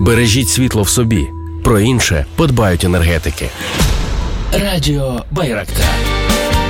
Бережіть світло в собі. Про інше подбають енергетики. Радіо Байрактар.